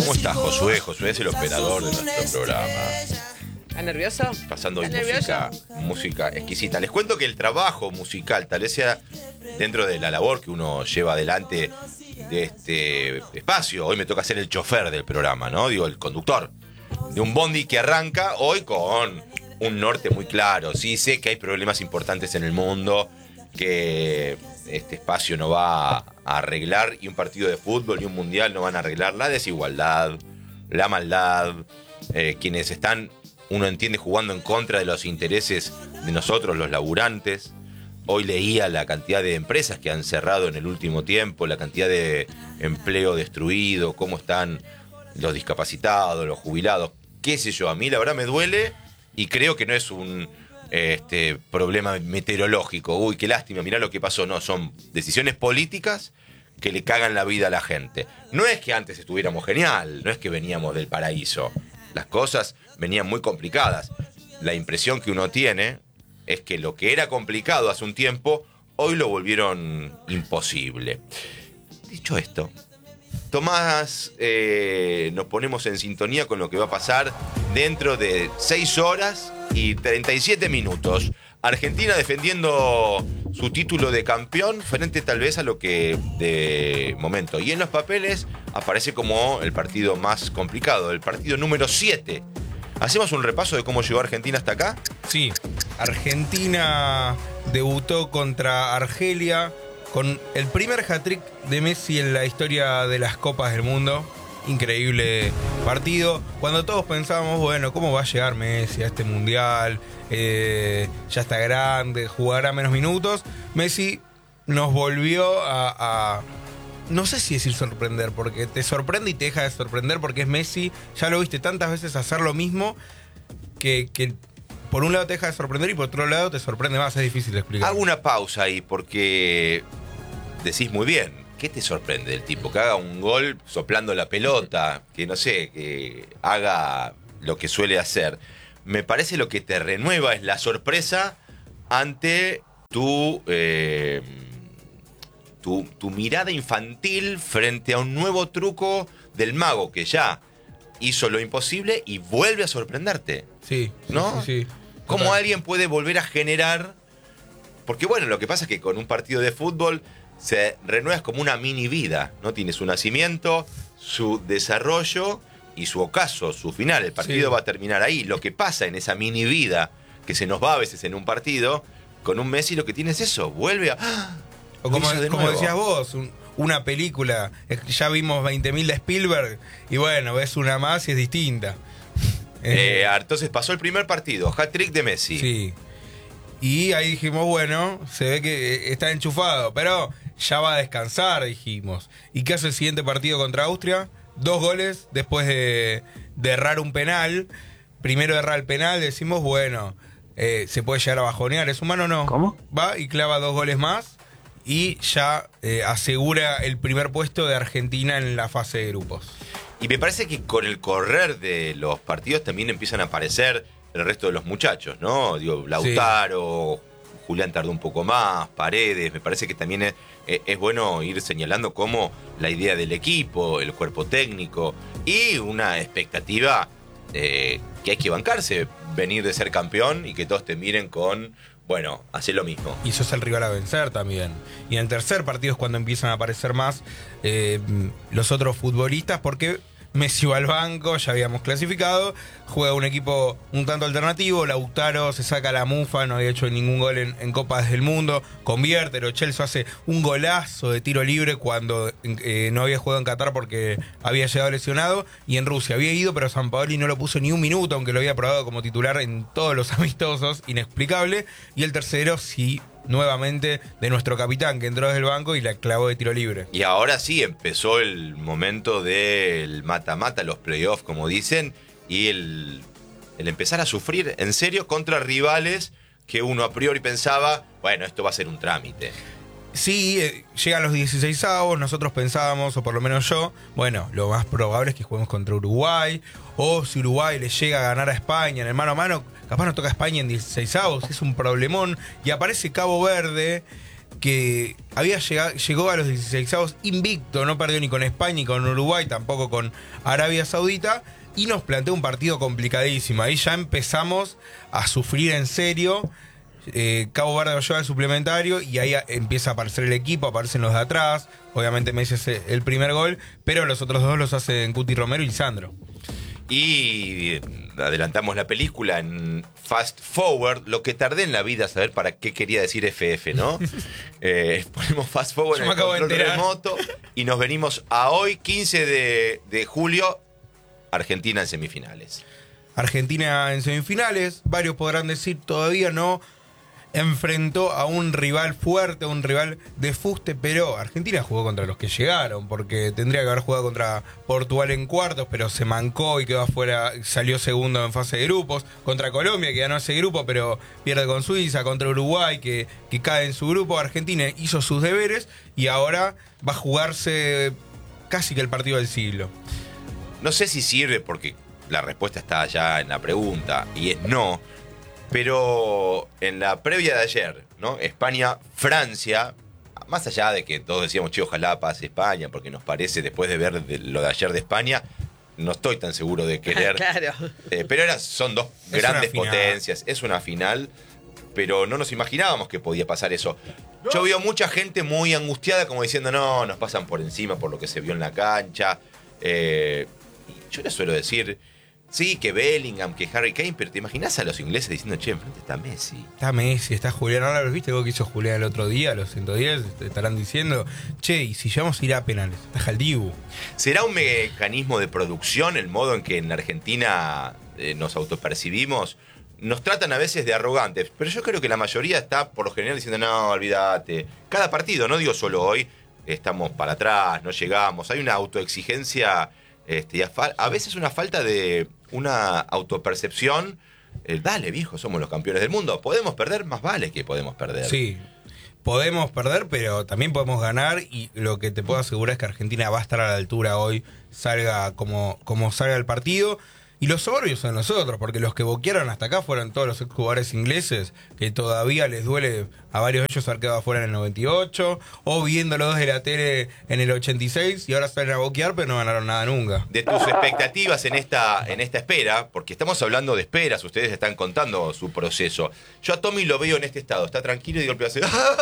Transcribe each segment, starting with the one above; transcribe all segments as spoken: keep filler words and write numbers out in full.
¿Cómo está Josué? Josué es el operador de nuestro programa. ¿Estás nervioso? Pasando hoy ¿Estás música, nervioso? música exquisita. Les cuento que el trabajo musical, tal vez sea dentro de la labor que uno lleva adelante de este espacio. Hoy me toca ser el chofer del programa, ¿no? Digo, el conductor de un bondi que arranca hoy con un norte muy claro. Sí, sé que hay problemas importantes en el mundo que este espacio no va a arreglar, y un partido de fútbol y un mundial no van a arreglar la desigualdad, la maldad, eh, quienes están, uno entiende, jugando en contra de los intereses de nosotros, los laburantes. Hoy leía la cantidad de empresas que han cerrado en el último tiempo, la cantidad de empleo destruido, cómo están los discapacitados, los jubilados, qué sé yo. A mí la verdad me duele, y creo que no es un este problema meteorológico. Uy, qué lástima, mirá lo que pasó. No, son decisiones políticas que le cagan la vida a la gente. No es que antes estuviéramos genial, no es que veníamos del paraíso. Las cosas venían muy complicadas. La impresión que uno tiene es que lo que era complicado hace un tiempo, hoy lo volvieron imposible. Dicho esto, Tomás, eh, nos ponemos en sintonía con lo que va a pasar dentro de seis horas y treinta y siete minutos. Argentina defendiendo su título de campeón frente tal vez a lo que de momento y en los papeles aparece como el partido más complicado, el partido número siete. ¿Hacemos un repaso de cómo llegó Argentina hasta acá? Sí, Argentina debutó contra Argelia con el primer hat-trick de Messi en la historia de las Copas del Mundo. Increíble partido. Cuando todos pensábamos, bueno, ¿cómo va a llegar Messi a este mundial? Eh, ya está grande, jugará menos minutos. Messi nos volvió a, a... no sé si decir sorprender, porque te sorprende y te deja de sorprender, porque es Messi. Ya lo viste tantas veces hacer lo mismo que, que por un lado te deja de sorprender y por otro lado te sorprende más. Es difícil de explicar. Hago una pausa ahí porque decís muy bien. ¿Qué te sorprende del tipo? Que haga un gol soplando la pelota, que no sé, que haga lo que suele hacer. Me parece lo que te renueva es la sorpresa ante tu, eh, tu, tu mirada infantil frente a un nuevo truco del mago que ya hizo lo imposible y vuelve a sorprenderte. Sí, ¿no? sí, sí. ¿Cómo Total. alguien puede volver a generar? Porque bueno, lo que pasa es que con un partido de fútbol se renuevas como una mini vida, ¿no? Tiene su nacimiento, su desarrollo y su ocaso, su final. El partido Sí. va a terminar ahí. Lo que pasa en esa mini vida que se nos va a veces en un partido, con un Messi lo que tiene es eso, vuelve a... ¡Ah! O Lo como, hizo de como nuevo. decías vos, un- una película, eh, ya vimos veinte mil de Spielberg y bueno, ves una más y es distinta. Eh, entonces pasó el primer partido, hat-trick de Messi. Sí. Y ahí dijimos, bueno, se ve que está enchufado, pero ya va a descansar, dijimos. ¿Y qué hace el siguiente partido contra Austria? Dos goles después de, de errar un penal. Primero erra el penal, decimos, bueno, eh, se puede llegar a bajonear, ¿es humano o no? ¿Cómo? Va y clava dos goles más y ya eh, asegura el primer puesto de Argentina en la fase de grupos. Y me parece que con el correr de los partidos también empiezan a aparecer el resto de los muchachos, ¿no? Digo, Lautaro, sí. Julián tardó un poco más, Paredes. Me parece que también es, es bueno ir señalando cómo la idea del equipo, el cuerpo técnico y una expectativa eh, que hay que bancarse, venir de ser campeón y que todos te miren con, bueno, hacer lo mismo. Y sos el rival a vencer también. Y en el tercer partido es cuando empiezan a aparecer más eh, los otros futbolistas, porque Messi va al banco, ya habíamos clasificado, juega un equipo un tanto alternativo, Lautaro se saca la mufa, no había hecho ningún gol en, en Copas del Mundo, convierte, Lo Celso hace un golazo de tiro libre cuando eh, no había jugado en Qatar porque había llegado lesionado, y en Rusia había ido, pero Sampaoli no lo puso ni un minuto, aunque lo había probado como titular en todos los amistosos, inexplicable. Y el tercero, sí, nuevamente de nuestro capitán, que entró desde el banco y la clavó de tiro libre. Y ahora sí empezó el momento del mata-mata, los playoffs, como dicen, y el, el empezar a sufrir en serio contra rivales que uno a priori pensaba, bueno, esto va a ser un trámite. Sí, eh, llegan los dieciseisavos, nosotros pensábamos, o por lo menos yo, bueno, lo más probable es que juguemos contra Uruguay, o si Uruguay le llega a ganar a España en el mano a mano, capaz nos toca a España en dieciseisavos, es un problemón, y aparece Cabo Verde que había llegado, llegó a los dieciseisavos invicto, no perdió ni con España ni con Uruguay, tampoco con Arabia Saudita, y nos planteó un partido complicadísimo. Ahí ya empezamos a sufrir en serio. Eh, Cabo Verde lo lleva al suplementario y ahí empieza a aparecer el equipo, aparecen los de atrás. Obviamente Messi hace el primer gol, pero los otros dos los hacen Cuti Romero y Lisandro. Y adelantamos la película en Fast Forward, lo que tardé en la vida a saber para qué quería decir F F, ¿no? eh, ponemos Fast Forward Yo en me el acabo de control enterar. remoto y nos venimos a hoy, quince de julio, Argentina en semifinales. Argentina en semifinales, varios podrán decir todavía no enfrentó a un rival fuerte, a un rival de fuste, pero Argentina jugó contra los que llegaron, porque tendría que haber jugado contra Portugal en cuartos, pero se mancó y quedó afuera, salió segundo en fase de grupos, contra Colombia, que ganó ese grupo, pero pierde con Suiza, contra Uruguay, que, que cae en su grupo. Argentina hizo sus deberes y ahora va a jugarse casi que el partido del siglo. No sé si sirve porque la respuesta está allá en la pregunta y es no, pero en la previa de ayer, ¿no? España-Francia, más allá de que todos decíamos, che, ojalá pase España, porque nos parece, después de ver de lo de ayer de España, no estoy tan seguro de querer. Claro. Eh, pero eran, son dos Es grandes una final. potencias, es una final, pero no nos imaginábamos que podía pasar eso. Yo veo mucha gente muy angustiada, como diciendo, no, nos pasan por encima por lo que se vio en la cancha. Eh, y yo les suelo decir, sí, que Bellingham, que Harry Kane, pero ¿te imaginás a los ingleses diciendo, che, enfrente está Messi? Está Messi, está Julián Álvarez, ¿viste algo que hizo Julián el otro día, a los ciento diez? Te estarán diciendo, che, y si llevamos a ir a penales, está Jaldibu. ¿Será un mecanismo de producción el modo en que en la Argentina eh, nos autopercibimos? Nos tratan a veces de arrogantes, pero yo creo que la mayoría está por lo general diciendo, no, olvídate. Cada partido, no digo solo hoy, estamos para atrás, no llegamos. Hay una autoexigencia, este, y a, fa- a veces una falta de una autopercepción. Eh, dale, viejo, somos los campeones del mundo. Podemos perder, más vale que podemos perder. Sí, podemos perder, pero también podemos ganar, y lo que te puedo asegurar es que Argentina va a estar a la altura hoy, salga como, como salga el partido. Y los soberbios son nosotros, porque los que boquearon hasta acá fueron todos los exjugadores ingleses, que todavía les duele a varios de ellos haber quedado afuera en el noventa y ocho, o viéndolos desde la tele en el ochenta y seis, y ahora salen a boquear, pero no ganaron nada nunca. De tus expectativas en esta, en esta espera, porque estamos hablando de esperas, ustedes están contando su proceso. Yo a Tommy lo veo en este estado, está tranquilo y de golpe hace...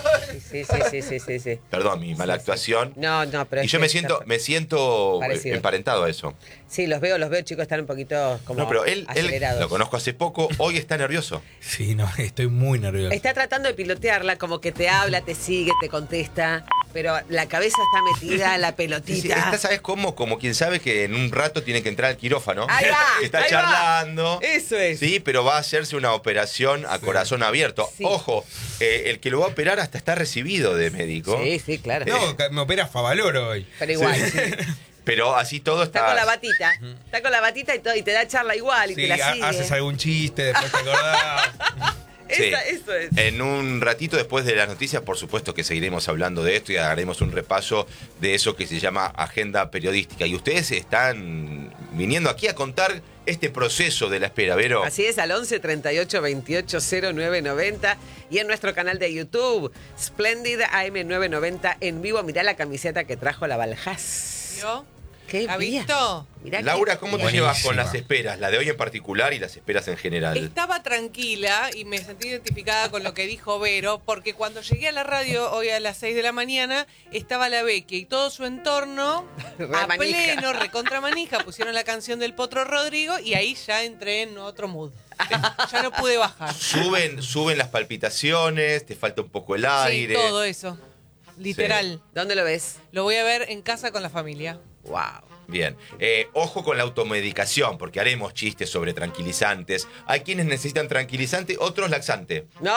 Sí, sí, sí, sí, sí, sí. Perdón, mi mala Sí, sí. actuación. No, no, pero Y es yo que me siento, está- me siento Parecido. emparentado a eso. Sí, los veo, los veo, chicos, están un poquito como No, pero él, él acelerados. lo conozco hace poco, hoy está nervioso. Sí, no, estoy muy nervioso. Está tratando de pilotearla, como que te habla, te sigue, te contesta, pero la cabeza está metida en la Sí, sí, pelotita. está, ¿sabes cómo? Como quien sabe que en un rato tiene que entrar al quirófano. Ahí va, Está ahí va. charlando. Eso es. Sí, pero va a hacerse una operación a corazón abierto. Sí. Ojo, eh, el que lo va a operar hasta está recibido de médico. Sí, sí, claro. No, que me opera Favaloro hoy. Pero igual, sí. Pero así todo está. Está con la batita. Está con la batita y todo, y te da charla igual y Sí, te la ha- sigue. haces algún chiste, después te acordás. Sí. Esa- eso es. En un ratito después de las noticias, por supuesto que seguiremos hablando de esto y haremos un repaso de eso que se llama agenda periodística. Y ustedes están viniendo aquí a contar este proceso de la espera, Vero. Así es, al once treinta y ocho veintiocho cero nueve noventa y en nuestro canal de YouTube, Splendid A M nueve noventa en vivo. Mirá la camiseta que trajo la Valjas. ¿Vio? ¿Qué ¿Ha bien. visto? Mirá Laura, qué ¿cómo te bien. llevas con Buenísima. las esperas? La de hoy en particular y las esperas en general. Estaba tranquila y me sentí identificada con lo que dijo Vero, porque cuando llegué a la radio hoy a las seis de la mañana, estaba la Becky y todo su entorno Re a manija. pleno, recontra manija, pusieron la canción del Potro Rodrigo y ahí ya entré en otro mood. Ya no pude bajar. Suben, suben las palpitaciones, te falta un poco el Sí, aire. todo eso. Literal. ¿Dónde lo ves? Lo voy a ver en casa con la familia. Wow. Bien. Eh, ojo con la automedicación, porque haremos chistes sobre tranquilizantes. Hay quienes necesitan tranquilizante, otros laxante. No.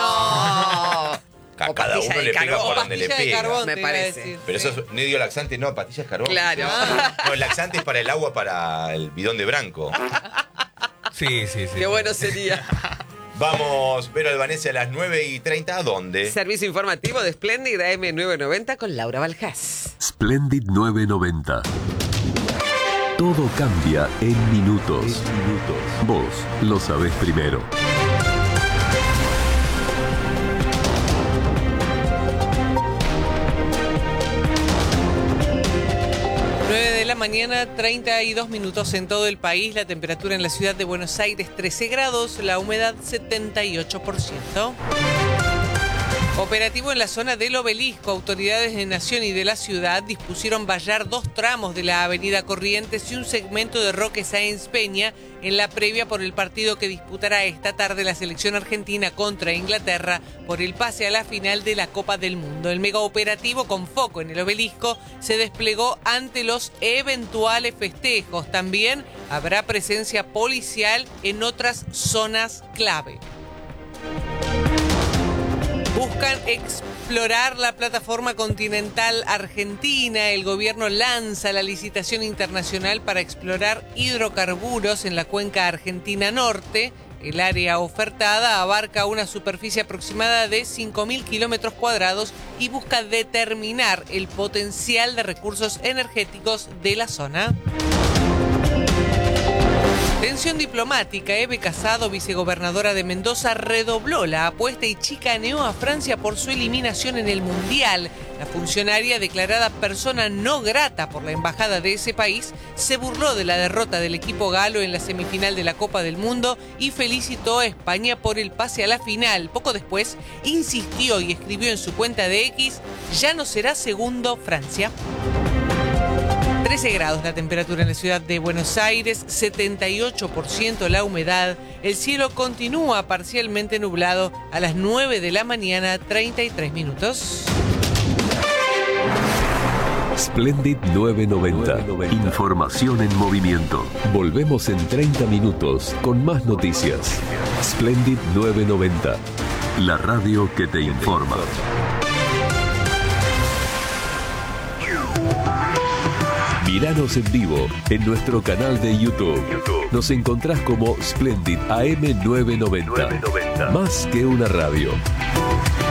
A O cada pastilla uno de le pega carbón. por donde le Pastilla de pega. carbón, Me te iba a parece. decir, Pero sí. eso es medio laxante, no, pastillas carbón. Claro. No, el laxante es para el agua, para el bidón de branco. Sí, sí, sí. Qué bueno sería. Vamos, Vero Albanese a las nueve y treinta, ¿a dónde? Servicio informativo de Splendid A M nueve noventa con Laura Valjas. Splendid nueve noventa. Todo cambia en minutos. minutos. Vos lo sabés primero. mañana, treinta y dos minutos en todo el país. La temperatura en la ciudad de Buenos Aires, trece grados. La humedad, setenta y ocho por ciento. Operativo en la zona del Obelisco. Autoridades de Nación y de la ciudad dispusieron vallar dos tramos de la avenida Corrientes y un segmento de Roque Sáenz Peña en la previa por el partido que disputará esta tarde la selección argentina contra Inglaterra por el pase a la final de la Copa del Mundo. El mega operativo con foco en el Obelisco se desplegó ante los eventuales festejos. También habrá presencia policial en otras zonas clave. Buscan explorar la plataforma continental argentina. El gobierno lanza la licitación internacional para explorar hidrocarburos en la cuenca argentina norte. El área ofertada abarca una superficie aproximada de cinco mil kilómetros cuadrados y busca determinar el potencial de recursos energéticos de la zona. Tensión diplomática. Eve Casado, vicegobernadora de Mendoza, redobló la apuesta y chicaneó a Francia por su eliminación en el Mundial. La funcionaria, declarada persona no grata por la embajada de ese país, se burló de la derrota del equipo galo en la semifinal de la Copa del Mundo y felicitó a España por el pase a la final. Poco después, insistió y escribió en su cuenta de X: ya no será segundo Francia. trece grados la temperatura en la ciudad de Buenos Aires, setenta y ocho por ciento la humedad. El cielo continúa parcialmente nublado a las nueve de la mañana, treinta y tres minutos. Splendid nueve noventa. Información en movimiento. Volvemos en treinta minutos con más noticias. Splendid nueve noventa. La radio que te informa. Míranos en vivo en nuestro canal de YouTube. Nos encontrás como Splendid A M nueve noventa. Más que una radio.